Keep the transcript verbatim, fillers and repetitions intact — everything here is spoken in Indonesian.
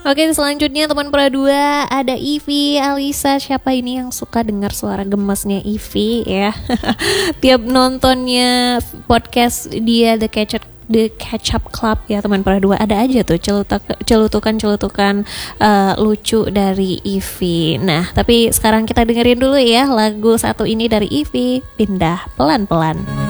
Oke, selanjutnya teman pera dua ada Ivy, Alisa. Siapa ini yang suka dengar suara gemesnya Ivy ya? Tiap nontonnya podcast dia The Catch Up The Catch Up Club ya teman pera dua, ada aja tuh celutukan-celutukan uh, lucu dari Ivy. Nah, tapi sekarang kita dengerin dulu ya lagu satu ini dari Ivy, Pindah Pelan-Pelan.